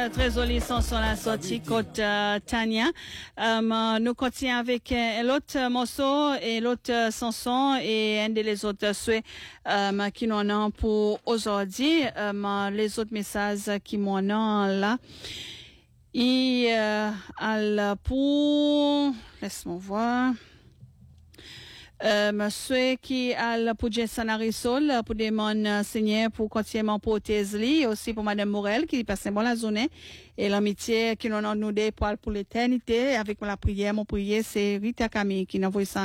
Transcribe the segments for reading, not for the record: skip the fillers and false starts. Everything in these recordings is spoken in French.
très jolie chanson la sortie côté Tania. Nous continuons avec l'autre morceau et l'autre chanson et un des autres souhaits qui nous ont pour aujourd'hui. Les autres messages qui m'ont là. Et pour laisse-moi voir. Monsieur qui a pour Jason Arisol pour des mon Seigneur pour continuellement pour Tesli aussi pour Madame Morel qui passe une bonne journée et l'amitié qui nous a nous des pour l'éternité avec la prière mon prière c'est Rita Camille qui nous envoie ça.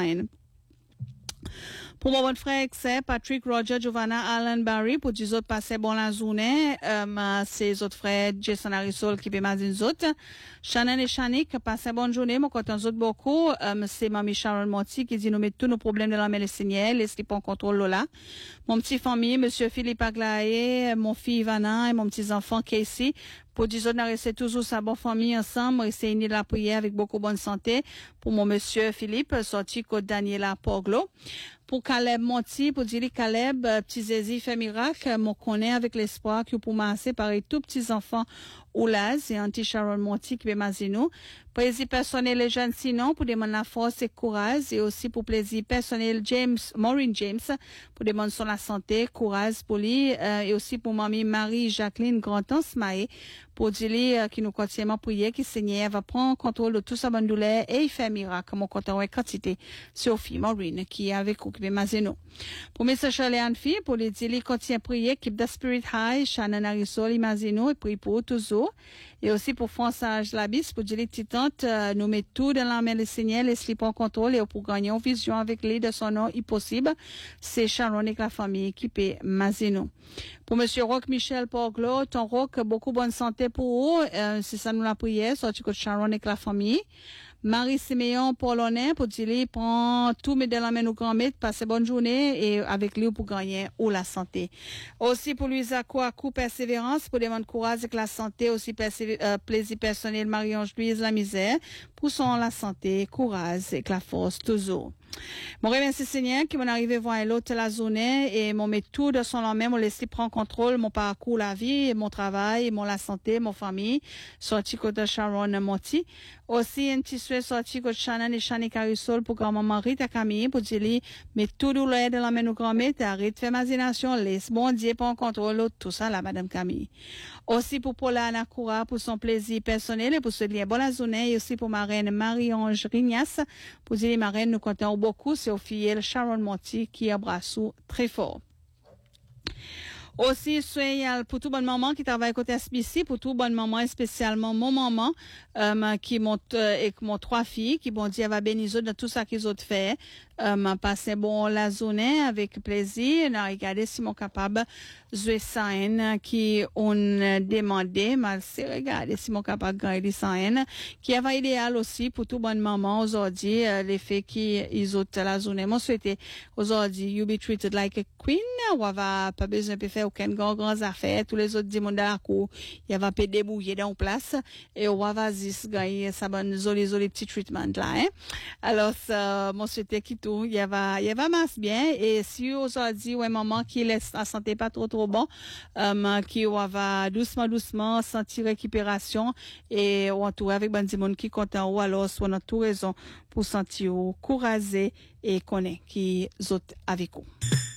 Pour mon bon frère, c'est Patrick, Roger, Giovanna, Alan, Barry, pour des autres passer bon la journée, ces autres frères, Jason Arisol, qui peut m'aider les autres. Shannon et Shanik, passez bonne journée, mon content autres beaucoup, c'est Mamie Sharon Monti, qui dit nous mettre tous nos problèmes de la main le Seigneur, laissez pas en contrôle là. Mon petit famille, monsieur Philippe Aglaé, mon fille Ivana et mon petit enfant Casey, pour dire autres, rester toujours sa bonne famille ensemble, essayer de la prière avec beaucoup bonne santé. Pour mon monsieur Philippe, sorti côte Daniela Poglo. Pour Caleb Monti, pour dire Caleb, petit Zézi fait miracle, mon connaît avec l'espoir que pour masser pareil tout petits enfants Oulaz et Auntie Sharon Monti qui peut masser nous. Plaisir personnel les jeunes sinon, pour demander la force et courage et aussi pour plaisir personnel Maureen James, pour demander son la santé, courage pour lui, et aussi pour mamie Marie Jacqueline Granton Smaé, pour dire qui nous continuellement prier, qui Seigneur va prendre contrôle de tout sa bonne douleur et il fait miracle, mon content et quantité, Sophie Maureen, qui est avec vous, qui peut masser nous. Pour M. Charlie Anne-Fille, pour les dire, continue à prier, keep the spirit high, Shannon Arisol, Imazino, et puis pour toujours. Et aussi pour François Labis, pour dire les titantes, nous mettons tout dans la main du Seigneur, laisse-les en contrôle, et pour gagner une vision avec les de son nom, impossible. C'est Sharon et la famille qui peut Mazino. Pour M. Roch Michel Porglo, ton Roch, beaucoup bonne santé pour eux, c'est ça nous la prière, sorti que Sharon et la famille. Marie Siméon Polonais, pour dire, prend tout, met dans la main au grand-mère, passez bonne journée, et avec lui pour gagner ou la santé. Aussi pour Louisa Kouakou, persévérance, pour demander courage avec la santé, aussi plaisir personnel, Marie-Ange Louise, la misère, pour son la santé, courage et la force, toujours. Mon remercie Seigneur qui m'en arrivé voir l'autre la journée et mon met tout de son main, mon laisser prendre contrôle, mon parcours, la vie, mon travail, mon la santé, mon famille, sorti côté Sharon Monti. Aussi, un petit souhait sorti côté Shannon et Shani Carisol pour grand-maman Rita Camille, pour dire, mais tout douleur de la main au grand-mère, arrête de faire imagination, laisse bon Dieu prendre contrôle, tout ça là, madame Camille. Aussi pour Paula Anakura, pour son plaisir personnel et pour se lier bonne la journée, et aussi pour ma reine Marie-Ange Rignas, pour dire, ma reine, nous comptons beaucoup, c'est au filleul Sharon Monti qui abrace très fort. Aussi, soyez pour tout bon maman qui travaille côté SBC, pour tout bon maman, et spécialement mon maman, qui monte, et mon trois filles, qui bon Dieu va bénir dans tout ça qu'ils ont fait, passer bon la journée avec plaisir, on a regardé si mon capable, jouer ça, qui on demandé, mais c'est regarder si mon capable garder ça, qui avait idéal aussi pour tout bon maman aujourd'hui, les faits qui, ils ont la journée. Moi, souhaité aujourd'hui, you be treated like a queen, ou va pas besoin de faire aucun grand affaire, tous les autres demandent à la cour, il va pas débrouiller dans place, et on va vas-y gagner sa bonne joli petit treatment là, Alors, moi, souhaité qui tout, il va masse bien, et si aujourd'hui, ouais, maman qui laisse la santé pas trop bon, qui va doucement sentir récupération, et on tout avec bon monde qui content, ou alors, soit on a tout raison pour sentir courageux et connaître qui autres avec vous.